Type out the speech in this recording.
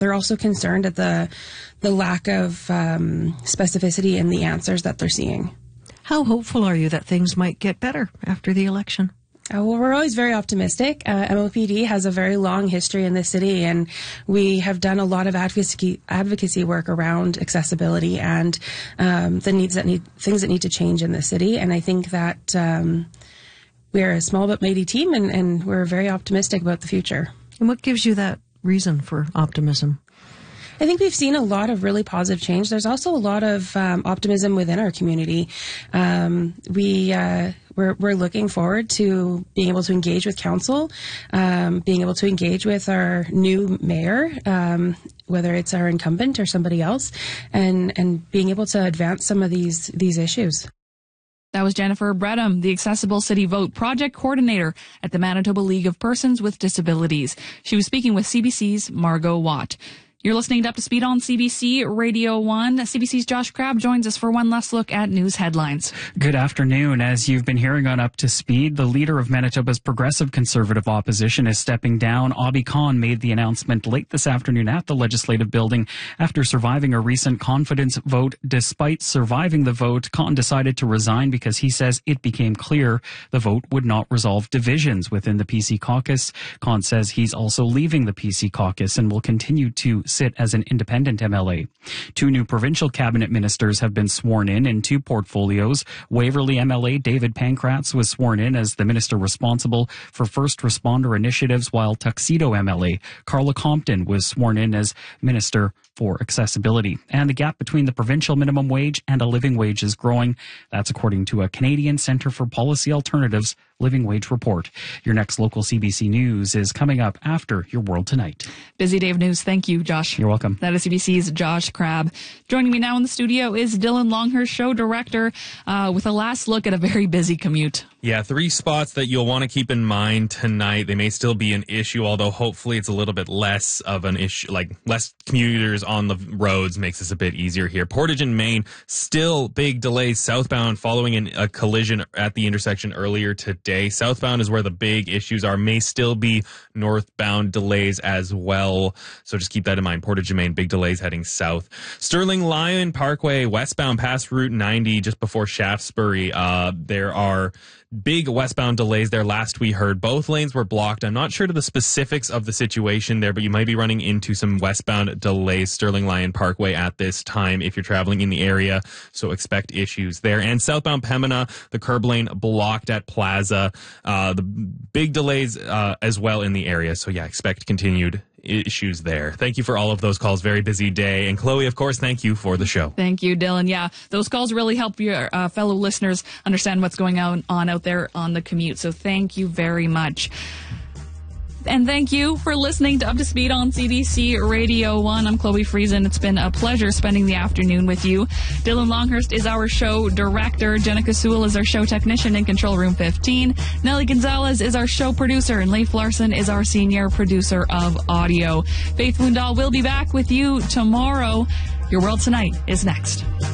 They're also concerned at the lack of specificity in the answers that they're seeing. How hopeful are you that things might get better after the election? Well, we're always very optimistic. MOPD has a very long history in this city, and we have done a lot of advocacy work around accessibility and things that need to change in the city. And I think that we're a small but mighty team, and we're very optimistic about the future. And what gives you that reason for optimism? I think we've seen a lot of really positive change. There's also a lot of optimism within our community. We're looking forward to being able to engage with council, being able to engage with our new mayor, whether it's our incumbent or somebody else, and being able to advance some of these issues. That was Jennifer Bredham, the Accessible City Vote Project Coordinator at the Manitoba League of Persons with Disabilities. She was speaking with CBC's Margot Watt. You're listening to Up to Speed on CBC Radio 1. CBC's Josh Crabb joins us for one last look at news headlines. Good afternoon. As you've been hearing on Up to Speed, the leader of Manitoba's Progressive Conservative opposition is stepping down. Abi Khan made the announcement late this afternoon at the Legislative Building after surviving a recent confidence vote. Despite surviving the vote, Khan decided to resign because he says it became clear the vote would not resolve divisions within the PC caucus. Khan says he's also leaving the PC caucus and will continue to sit as an independent MLA. 2 new provincial cabinet ministers have been sworn in 2 portfolios. Waverley MLA David Pankratz was sworn in as the minister responsible for first responder initiatives, while Tuxedo MLA Carla Compton was sworn in as minister for accessibility. And the gap between the provincial minimum wage and a living wage is growing. That's according to a Canadian Centre for Policy Alternatives living wage report. Your next local CBC News is coming up after your World Tonight. Busy day of news. Thank you, Josh. You're welcome. That is CBC's Josh Crabb. Joining me now in the studio is Dylan Longhurst, show director, with a last look at a very busy commute. Yeah, 3 spots that you'll want to keep in mind tonight. They may still be an issue, although hopefully it's a little bit less of an issue, like less commuters on the roads makes this a bit easier here. Portage and Main, still big delays southbound following a collision at the intersection earlier today. Southbound is where the big issues are. May still be northbound delays as well. So just keep that in mind. Portage and Main, big delays heading south. Sterling Lyon Parkway, westbound past Route 90 just before Shaftesbury. There are big westbound delays there. Last we heard, both lanes were blocked. I'm not sure to the specifics of the situation there, but you might be running into some westbound delays, Sterling Lyon Parkway, at this time if you're traveling in the area. So expect issues there. And southbound Pembina, the curb lane blocked at Plaza. The big delays as well in the area. So yeah, expect continued issues there. Thank you for all of those calls. Very busy day. And Chloe, of course, thank you for the show. Thank you, Dylan. Yeah, those calls really help your fellow listeners understand what's going on out there on the commute. So thank you very much. And thank you for listening to Up to Speed on CBC Radio 1. I'm Chloe Friesen. It's been a pleasure spending the afternoon with you. Dylan Longhurst is our show director. Jenica Sewell is our show technician in Control Room 15. Nellie Gonzalez is our show producer. And Leif Larson is our senior producer of audio. Faith Wundahl will be back with you tomorrow. Your World Tonight is next.